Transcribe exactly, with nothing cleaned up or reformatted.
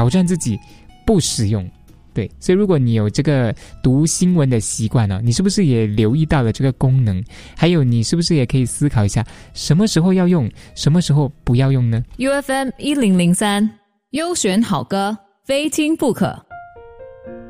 挑战自己不使用。对，所以如果你有这个读新闻的习惯呢、哦，你是不是也留意到了这个功能？还有你是不是也可以思考一下，什么时候要用，什么时候不要用呢？ U F M 一零零三优选好歌，非听不可。